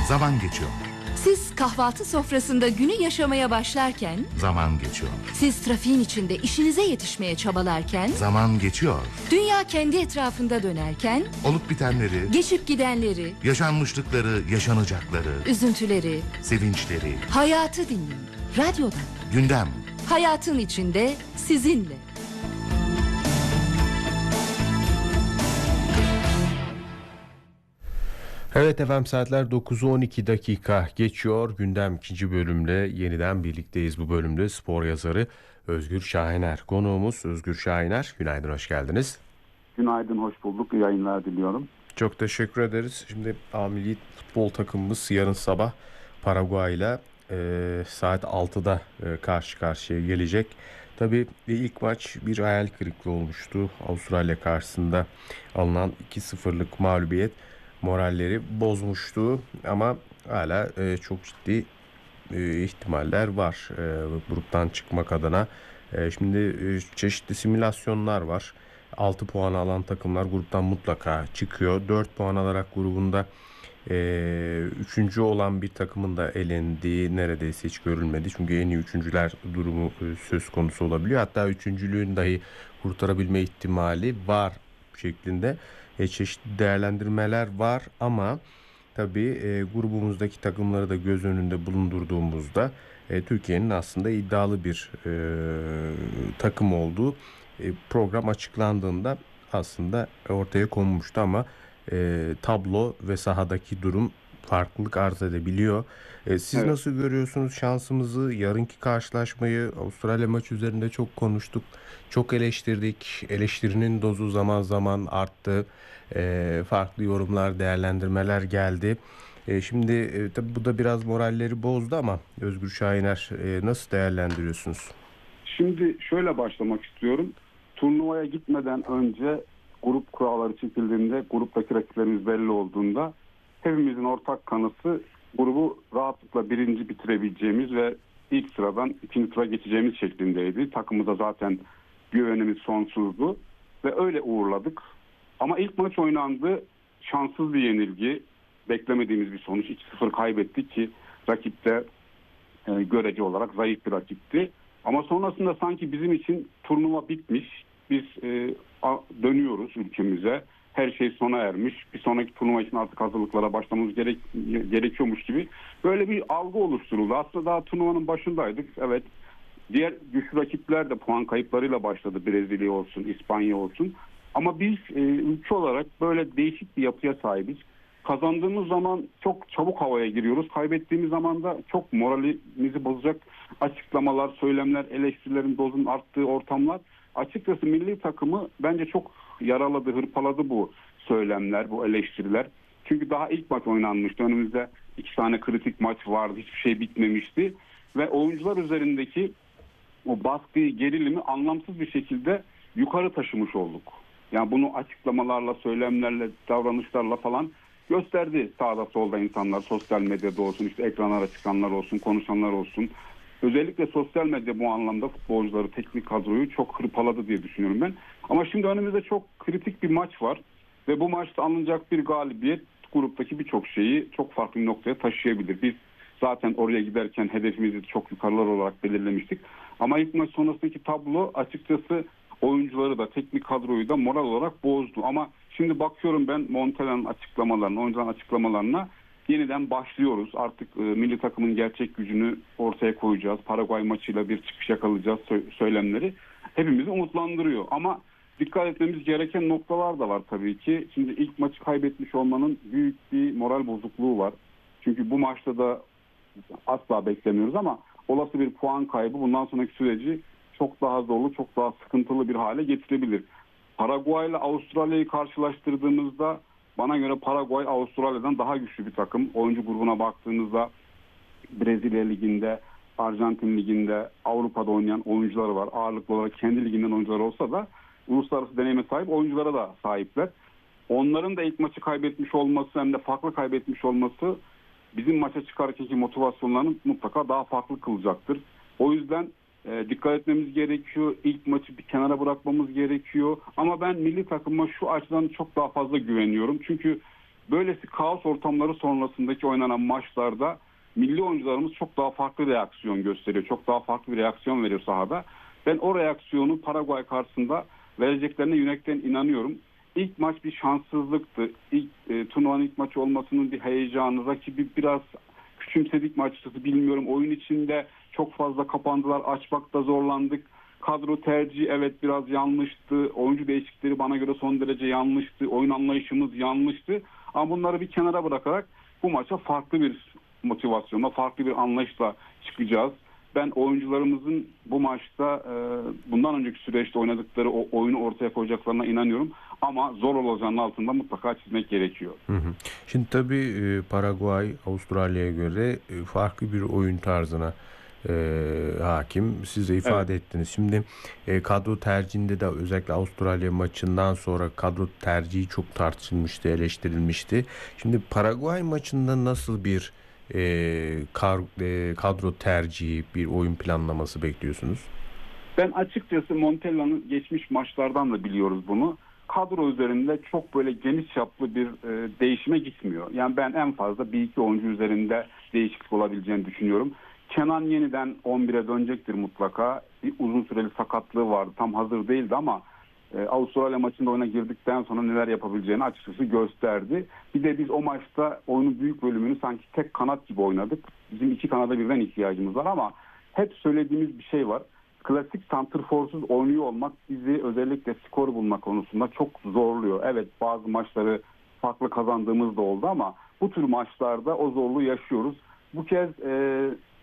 Zaman geçiyor. Siz kahvaltı sofrasında günü yaşamaya başlarken, Zaman geçiyor. siz trafiğin içinde işinize yetişmeye çabalarken, Zaman geçiyor. dünya kendi etrafında dönerken, Olup bitenleri, geçip gidenleri, yaşanmışlıkları, yaşanacakları, üzüntüleri, sevinçleri, hayatı dinleyin. Radyoda, gündem. hayatın içinde sizinle. Evet efendim, saatler 9'u 12 dakika geçiyor. Gündem ikinci bölümle yeniden birlikteyiz. Bu bölümde spor yazarı Özgür Şahiner konuğumuz. Özgür Şahiner, günaydın, hoş geldiniz. Günaydın, hoş bulduk. İyi yayınlar diliyorum. Çok teşekkür ederiz. Şimdi milli futbol takımımız yarın sabah Paraguay ile saat 6'da karşı karşıya gelecek. Tabii ilk maç bir hayal kırıklığı olmuştu. Avustralya karşısında alınan 2-0'lık mağlubiyet moralleri bozmuştu ama hala çok ciddi ihtimaller var gruptan çıkmak adına. Şimdi çeşitli simülasyonlar var. 6 puan alan takımlar gruptan mutlaka çıkıyor. 4 puan alarak grubunda 3. olan bir takımın da elendiği neredeyse hiç görülmedi. Çünkü en iyi üçüncüler durumu söz konusu olabiliyor. Hatta üçüncülüğün dahi kurtarabilme ihtimali var şeklinde çeşitli değerlendirmeler var ama tabii grubumuzdaki takımları da göz önünde bulundurduğumuzda Türkiye'nin aslında iddialı bir takım olduğu program açıklandığında aslında ortaya konmuştu ama tablo ve sahadaki durum farklılık arz edebiliyor. Siz Evet. nasıl görüyorsunuz şansımızı? Yarınki karşılaşmayı Avustralya maçı üzerinde çok konuştuk. Çok eleştirdik. Eleştirinin dozu zaman zaman arttı. Farklı yorumlar, değerlendirmeler geldi. Şimdi tabii bu da biraz moralleri bozdu ama Özgür Şahiner, nasıl değerlendiriyorsunuz? Şimdi şöyle başlamak istiyorum. Turnuvaya gitmeden önce grup kuralları çekildiğinde, gruptaki rakiplerimiz belli olduğunda hepimizin ortak kanısı grubu rahatlıkla birinci bitirebileceğimiz ve ilk sıradan ikinci tura geçeceğimiz şeklindeydi. Takımımıza zaten güvenimiz sonsuzdu ve öyle uğurladık. Ama ilk maç oynandı. Şanssız bir yenilgi. Beklemediğimiz bir sonuç. 2-0 kaybettik ki rakip de görece olarak zayıf bir rakipti. Ama sonrasında sanki bizim için turnuva bitmiş. Biz dönüyoruz ülkemize. Her şey sona ermiş. Bir sonraki turnuva için artık hazırlıklara başlamamız gerekiyormuş gibi. Böyle bir algı oluşturuldu. Aslında daha turnuvanın başındaydık. Evet. Diğer güçlü rakipler de puan kayıplarıyla başladı. Brezilya olsun, İspanya olsun. Ama biz ülke olarak böyle değişik bir yapıya sahibiz. Kazandığımız zaman çok çabuk havaya giriyoruz. Kaybettiğimiz zaman da çok moralimizi bozacak açıklamalar, söylemler, eleştirilerin dozunun arttığı ortamlar. Açıkçası milli takımı bence çok yaraladı, hırpaladı bu söylemler, bu eleştiriler. Çünkü daha ilk maç oynanmıştı. Önümüzde 2 tane kritik maç vardı. Hiçbir şey bitmemişti. Ve oyuncular üzerindeki o baskıyı, gerilimi anlamsız bir şekilde yukarı taşımış olduk. Yani bunu açıklamalarla, söylemlerle, davranışlarla falan gösterdi sağda solda insanlar. Sosyal medyada olsun, işte ekranlara çıkanlar olsun, konuşanlar olsun. Özellikle sosyal medya bu anlamda futbolcuları, teknik kadroyu çok hırpaladı diye düşünüyorum ben. Ama şimdi önümüzde çok kritik bir maç var. Ve bu maçta alınacak bir galibiyet gruptaki birçok şeyi çok farklı bir noktaya taşıyabilir. Biz zaten oraya giderken hedefimizi çok yukarılar olarak belirlemiştik. Ama ilk maç sonrasındaki tablo açıkçası oyuncuları da teknik kadroyu da moral olarak bozdu. Ama şimdi bakıyorum ben Montella'nın açıklamalarına, oyuncuların açıklamalarına yeniden başlıyoruz. Artık milli takımın gerçek gücünü ortaya koyacağız. Paraguay maçıyla bir çıkış yakalayacağız söylemleri hepimizi umutlandırıyor. Ama dikkat etmemiz gereken noktalar da var tabii ki. Şimdi ilk maçı kaybetmiş olmanın büyük bir moral bozukluğu var. Çünkü bu maçta da asla beklemiyoruz ama olası bir puan kaybı bundan sonraki süreci çok daha zorlu, çok daha sıkıntılı bir hale getirebilir. Paraguay ile Avustralya'yı karşılaştırdığımızda bana göre Paraguay Avustralya'dan daha güçlü bir takım. Oyuncu grubuna baktığınızda Brezilya Ligi'nde, Arjantin Ligi'nde, Avrupa'da oynayan oyuncuları var. Ağırlıklı olarak kendi liginden oyuncular olsa da uluslararası deneyime sahip oyunculara da sahipler. Onların da ilk maçı kaybetmiş olması hem de farklı kaybetmiş olması bizim maça çıkarkenki motivasyonlarını mutlaka daha farklı kılacaktır. O yüzden dikkat etmemiz gerekiyor. İlk maçı bir kenara bırakmamız gerekiyor. Ama ben milli takıma şu açıdan çok daha fazla güveniyorum. Çünkü böylesi kaos ortamları sonrasındaki oynanan maçlarda milli oyuncularımız çok daha farklı reaksiyon gösteriyor. Çok daha farklı bir reaksiyon veriyor sahada. Ben o reaksiyonu Paraguay karşısında vereceklerine yürekten inanıyorum. İlk maç bir şanssızlıktı. Turnuvanın ilk maçı olmasının bir heyecanı, rakibi biraz küçümsedik mi açıkçası bilmiyorum. Oyun içinde çok fazla kapandılar, açmakta zorlandık. Kadro tercihi evet biraz yanlıştı. Oyuncu değişiklikleri bana göre son derece yanlıştı. Oyun anlayışımız yanlıştı. Ama bunları bir kenara bırakarak bu maça farklı bir motivasyonla, farklı bir anlayışla çıkacağız. Ben oyuncularımızın bu maçta bundan önceki süreçte oynadıkları o oyunu ortaya koyacaklarına inanıyorum. Ama zor olacağının altında mutlaka çizmek gerekiyor. Şimdi tabii Paraguay Avustralya'ya göre farklı bir oyun tarzına hakim. Siz de ifade ettiniz. Şimdi kadro tercihinde de özellikle Avustralya maçından sonra kadro tercihi çok tartışılmıştı, eleştirilmişti. Şimdi Paraguay maçında nasıl bir kadro tercihi, bir oyun planlaması bekliyorsunuz? Ben açıkçası Montella'nın geçmiş maçlardan da biliyoruz bunu. Kadro üzerinde çok böyle geniş çaplı bir değişime gitmiyor. Yani ben en fazla bir iki oyuncu üzerinde değişiklik olabileceğini düşünüyorum. Kenan yeniden 11'e dönecektir mutlaka. Bir uzun süreli sakatlığı vardı. Tam hazır değildi ama Avustralya maçında oyuna girdikten sonra neler yapabileceğini açıkçası gösterdi. Bir de biz o maçta oyunun büyük bölümünü sanki tek kanat gibi oynadık. Bizim iki kanada birden ihtiyacımız var ama hep söylediğimiz bir şey var. Klasik santrforsuz oynuyor olmak bizi özellikle skor bulma konusunda çok zorluyor. Evet bazı maçları farklı kazandığımız da oldu ama bu tür maçlarda o zorluğu yaşıyoruz. Bu kez